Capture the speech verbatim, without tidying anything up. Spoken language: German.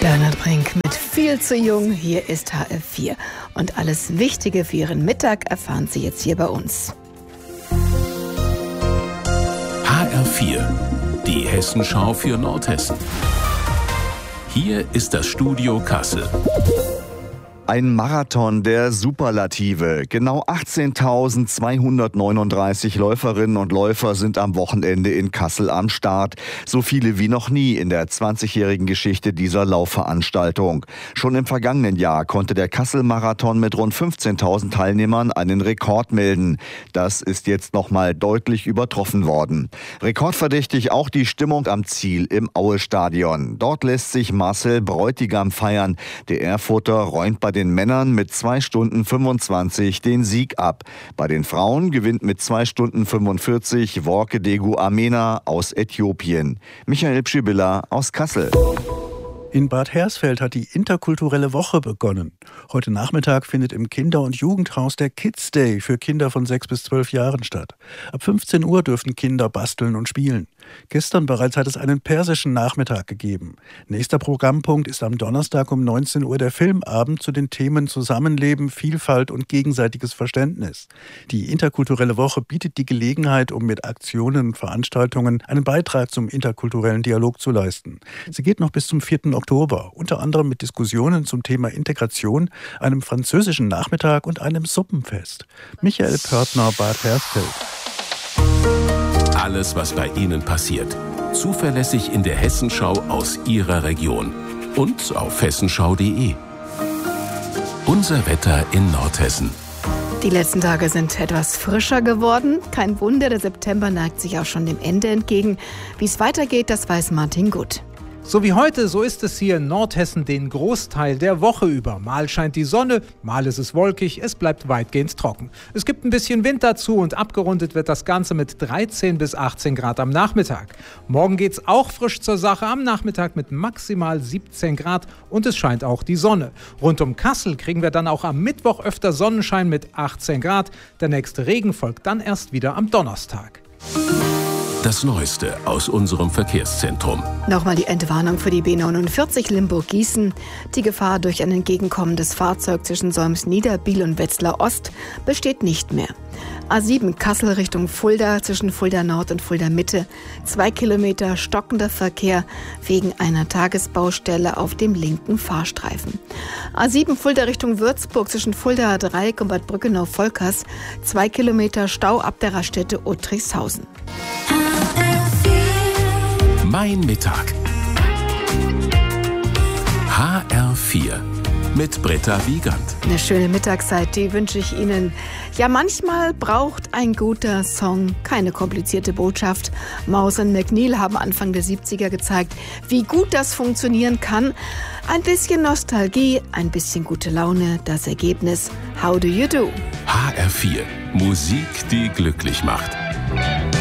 Bernhard Brink mit Viel zu jung. Hier ist H R vier. Und alles Wichtige für Ihren Mittag erfahren Sie jetzt hier bei uns. H R vier, die Hessenschau für Nordhessen. Hier ist das Studio Kassel. Ein Marathon der Superlative. Genau achtzehntausendzweihundertneununddreißig Läuferinnen und Läufer sind am Wochenende in Kassel am Start. So viele wie noch nie in der zwanzigjährigen Geschichte dieser Laufveranstaltung. Schon im vergangenen Jahr konnte der Kassel-Marathon mit rund fünfzehntausend Teilnehmern einen Rekord melden. Das ist jetzt nochmal deutlich übertroffen worden. Rekordverdächtig auch die Stimmung am Ziel im Aue-Stadion. Dort lässt sich Marcel Bräutigam feiern. Der Erfurter räumt bei den Männern mit zwei Stunden fünfundzwanzig den Sieg ab. Bei den Frauen gewinnt mit zwei Stunden fünfundvierzig Workedegu Amena aus Äthiopien. Michael Pschibilla aus Kassel. In Bad Hersfeld hat die interkulturelle Woche begonnen. Heute Nachmittag findet im Kinder- und Jugendhaus der Kids Day für Kinder von sechs bis zwölf Jahren statt. Ab fünfzehn Uhr dürfen Kinder basteln und spielen. Gestern bereits hat es einen persischen Nachmittag gegeben. Nächster Programmpunkt ist am Donnerstag um neunzehn Uhr der Filmabend zu den Themen Zusammenleben, Vielfalt und gegenseitiges Verständnis. Die interkulturelle Woche bietet die Gelegenheit, um mit Aktionen und Veranstaltungen einen Beitrag zum interkulturellen Dialog zu leisten. Sie geht noch bis zum vierten Oktober, unter anderem mit Diskussionen zum Thema Integration, einem französischen Nachmittag und einem Suppenfest. Michael Pörtner, Bad Hersfeld. Alles, was bei Ihnen passiert. Zuverlässig in der Hessenschau aus Ihrer Region. Und auf hessenschau punkt de. Unser Wetter in Nordhessen. Die letzten Tage sind etwas frischer geworden. Kein Wunder, der September neigt sich auch schon dem Ende entgegen. Wie es weitergeht, das weiß Martin Gut. So wie heute, so ist es hier in Nordhessen den Großteil der Woche über. Mal scheint die Sonne, mal ist es wolkig, es bleibt weitgehend trocken. Es gibt ein bisschen Wind dazu und abgerundet wird das Ganze mit dreizehn bis achtzehn Grad am Nachmittag. Morgen geht's auch frisch zur Sache, am Nachmittag mit maximal siebzehn Grad und es scheint auch die Sonne. Rund um Kassel kriegen wir dann auch am Mittwoch öfter Sonnenschein mit achtzehn Grad. Der nächste Regen folgt dann erst wieder am Donnerstag. Das Neueste aus unserem Verkehrszentrum. Nochmal die Entwarnung für die B neunundvierzig Limburg-Gießen. Die Gefahr durch ein entgegenkommendes Fahrzeug zwischen Solms-Niederbiel und Wetzlar Ost besteht nicht mehr. A sieben Kassel Richtung Fulda zwischen Fulda Nord und Fulda Mitte. Zwei Kilometer stockender Verkehr wegen einer Tagesbaustelle auf dem linken Fahrstreifen. A sieben Fulda Richtung Würzburg zwischen Fulda Dreieck und Bad Brückenau-Volkers. Zwei Kilometer Stau ab der Raststätte Uttrichshausen. Mein Mittag. H R vier mit Britta Wiegand. Eine schöne Mittagszeit, die wünsche ich Ihnen. Ja, manchmal braucht ein guter Song keine komplizierte Botschaft. Maus und McNeil haben Anfang der siebziger gezeigt, wie gut das funktionieren kann. Ein bisschen Nostalgie, ein bisschen gute Laune, das Ergebnis. How do you do? H R vier. Musik, die glücklich macht.